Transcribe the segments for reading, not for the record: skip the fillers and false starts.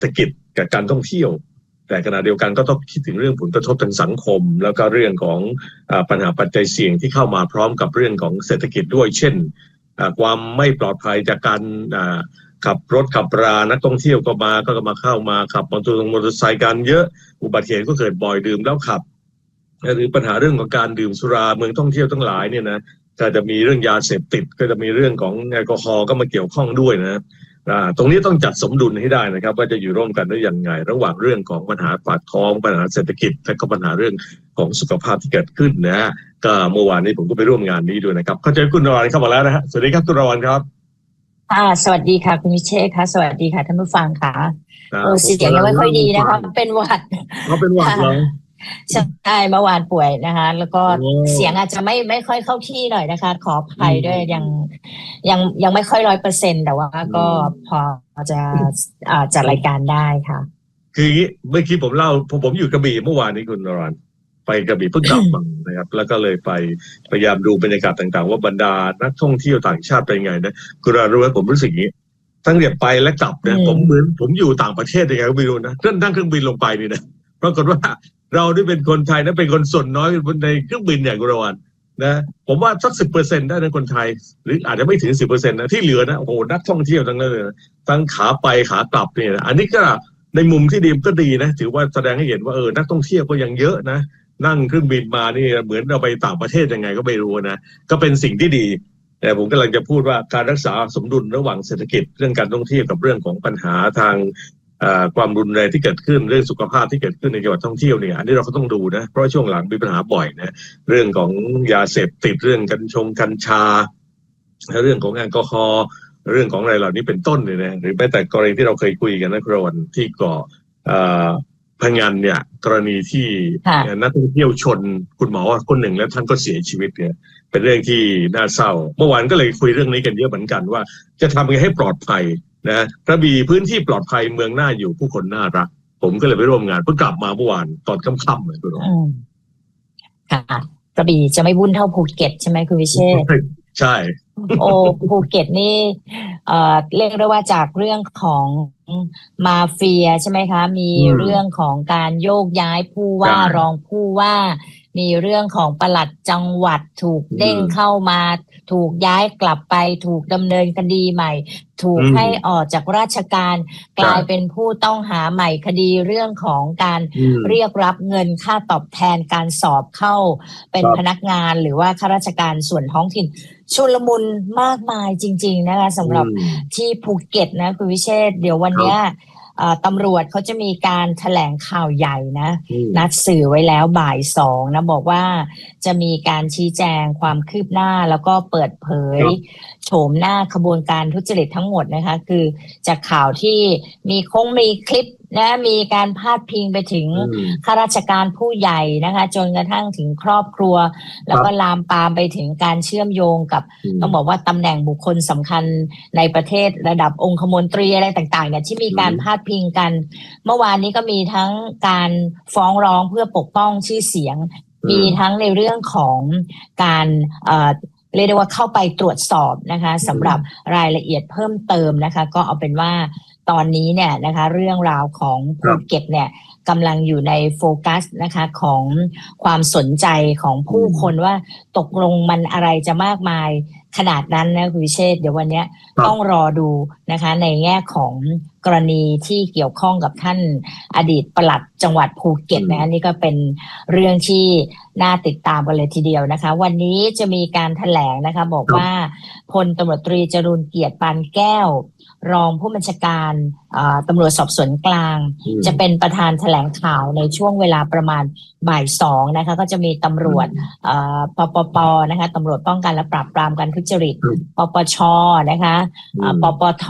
ฐกิจกับการท่องเที่ยวแต่ขณะเดียวกันก็ต้องคิดถึงเรื่องผลกระทบทางสังคมแล้วก็เรื่องของปัญหาปัจจัยเสี่ยงที่เข้ามาพร้อมกับเรื่องของเศรษฐกิจด้วยเช่นความไม่ปลอดภัยจากการขับรถขับรานักท่องเที่ยวก็มาเข้ามาขับมอเตอร์ไซค์กันเยอะอุบัติเหตุก็เกิดบ่อยดื่มแล้วขับหรือปัญหาเรื่องของการดื่มสุราเมืองท่องเที่ยวทั้งหลายเนี่ยนะก็จะมีเรื่องยาเสพติดก็จะมีเรื่องของแอลกอฮอล์ก็มาเกี่ยวข้องด้วยนะตรงนี้ต้องจัดสมดุลให้ได้นะครับว่าจะอยู่ร่วมกันได้อย่างไงระหว่างเรื่องของปัญหาปากท้องปัญหาเศรษฐกิจและก็ปัญหาเรื่องของสุขภาพที่เกิดขึ้นนะฮะก็เมื่อวานนี้ผมก็ไปร่วมงานนี้ด้วยนะครับเข้าใจคุณนรเข้ามาแล้วนะฮะสวัสดีครับคุณนรครับสวัสดีค่ะคุณวิเชษค่ะสวัสดีค่ะท่านผู้ฟังค่ะเสียงยังไม่ค่อยดีนะคะเป็นหวัดเลยใช่เมื่อวานป่วยนะคะแล้วก็เสียงอาจจะไม่ค่อยเข้าที่หน่อยนะคะขออภัยด้วยยังไม่ค่อย100%แต่ว่าก็พอจะจัดรายการได้ค่ะคือเมื่อกี้ผมเล่าผมอยู่กระบี่เมื่อวานนี้คุณนรไปกระบี่เพิ่งกลับมานะครับแล้วก็เลยไปพยายามดูบรรยากาศต่างๆว่าบรรดานักท่องเที่ยวต่างชาติเป็นไงนะคุณรู้ไหมผมรู้สึกอย่างนี้ทั้งเดี๋ยวไปและกลับเนี่ยผมเหมือนผมอยู่ต่างประเทศยังไงก็ไม่รู้นะนั่งเครื่องบินลงไปนี่นะปรากฏว่าเราที่เป็นคนไทยนะเป็นคนส่วนน้อยในเครื่องบินอย่างกุรวันนะผมว่าสัก 10% ได้นะคนไทยหรืออาจจะไม่ถึง 10% นะที่เหลือนะโอ้โหนักท่องเที่ยวทั้งนั้นเลยทั้งขาไปขากลับเนี่ยอันนี้ก็ในมุมที่ดีก็ดีนะถือว่าแสดงให้เห็นว่านักท่องเที่ยวก็ยังเยอะนะนั่งเครื่องบินมานี่เหมือนเราไปต่างประเทศยังไงก็ไม่รู้นะก็เป็นสิ่งที่ดีแต่ผมกำลังจะพูดว่าการรักษาสมดุลระหว่างเศรษฐกิจเรื่องการท่องเที่ยวกับเรื่องของปัญหาทางความรุนแรงที่เกิดขึ้นเรื่องสุขภาพที่เกิดขึ้นในจังหวัดท่องเที่ยวเนี่ยอันนี้เราก็ต้องดูนะเพราะช่วงหลังมีปัญหาบ่อยนะเรื่องของยาเสพติดเรื่องกัญชาเรื่องของแอลกอฮอล์เรื่องของอะไรเหล่านี้เป็นต้นเลยนะหรือแม้แต่กรณีที่เราเคยคุยกันนะครวันที่เกาะพังงานเนี่ยกรณีที่นักท่องเที่ยวชนคุณหมอคนหนึ่งแล้วท่านก็เสียชีวิตเนี่ยเป็นเรื่องที่น่าเศร้าเมื่อวานก็เลยคุยเรื่องนี้กันเยอะเหมือนกันว่าจะทำยังไงให้ปลอดภัยนะกระบี่พื้นที่ปลอดภัยเมืองน่าอยู่ผู้คนน่ารักผมก็เลยไปร่วมงานเพิ่งกลับมาเมื่อวานตอนค่ำๆเลยคุณค่ะกระบี่จะไม่วุ่นเท่าภูเก็ตใช่ไหมคุณวิเชษใช่ภูเก็ตนี่เรียกได้ว่าจากเรื่องของมาเฟียใช่ไหมคะมีเรื่องของการโยกย้ายผู้ว่ารองผู้ว่ามีเรื่องของปลัดจังหวัดถูกเด้งเข้ามาถูกย้ายกลับไปถูกดำเนินคดีใหม่ถูกให้ออกจากราชการกลายเป็นผู้ต้องหาใหม่คดีเรื่องของการเรียกรับเงินค่าตอบแทนการสอบเข้าเป็นพนักงานหรือว่าข้าราชการส่วนท้องถิ่นชุลมุนมากมายจริงๆนะคะสำหรับที่ภูเก็ตนะคุณวิเชษเดี๋ยววันนี้ตำรวจเขาจะมีการแถลงข่าวใหญ่นะนัดสื่อไว้แล้วบ่าย 2นะบอกว่าจะมีการชี้แจงความคืบหน้าแล้วก็เปิดเผยโฉมหน้าขบวนการทุจริตทั้งหมดนะคะคือจากข่าวที่มีคลิปนะมีการพาดพิงไปถึงข้าราชการผู้ใหญ่นะคะจนกระทั่งถึงครอบครัวแล้วก็ลามปามไปถึงการเชื่อมโยงกับต้องบอกว่าตำแหน่งบุคคลสำคัญในประเทศระดับองคมนตรีอะไรต่างๆเนี่ยที่มีการพาดพิงกันเมื่อวานนี้ก็มีทั้งการฟ้องร้องเพื่อปกป้องชื่อเสียงมีทั้งในเรื่องของการเรียกได้ว่าเข้าไปตรวจสอบนะคะสำหรับรายละเอียดเพิ่มเติมนะคะก็เอาเป็นว่าตอนนี้เนี่ยนะคะเรื่องราวของภูเก็ตเนี่ยกำลังอยู่ในโฟกัสนะคะของความสนใจของผู้คนว่าตกลงมันอะไรจะมากมายขนาดนั้นนะคุณวิเชษเดี๋ยววันนี้ต้องรอดูนะคะในแง่ของกรณีที่เกี่ยวข้องกับท่านอดีตปลัดจังหวัดภูเก็ตนะนี่ก็เป็นเรื่องที่น่าติดตามกันเลยทีเดียวนะคะวันนี้จะมีการแถลงนะคะบอกว่าพลตำรวจตรีจรูญเกียรติปานแก้วรองผู้บัญชาการตำรวจสอบสวนกลางจะเป็นประธานแถลงข่าวในช่วงเวลาประมาณบ่าย 2นะคะก็จะมีตำรวจปปปนะคะตำรวจป้องกันและปราบปรามการทุจริตปปชนะคะปปท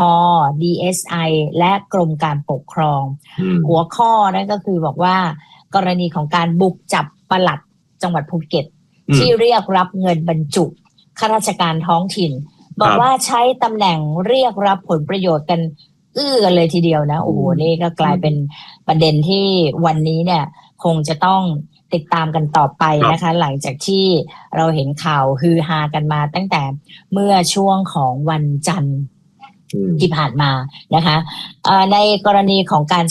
DSI และกรมการปกครองหัวข้อนั่นก็คือบอกว่ากรณีของการบุกจับปลัดจังหวัดภูเก็ตที่เรียกรับเงินบรรจุข้าราชการท้องถิ่นบอกว่าใช้ตำแหน่งเรียกรับผลประโยชน์กันกันเลยทีเดียวนะโอ้โหนี่ก็กลายเป็นประเด็นที่วันนี้เนี่ยคงจะต้องติดตามกันต่อไปนะคะหลังจากที่เราเห็นข่าวฮือฮากันมาตั้งแต่เมื่อช่วงของวันจันทร์อืมที่ผ่านมานะคะในกรณีของการ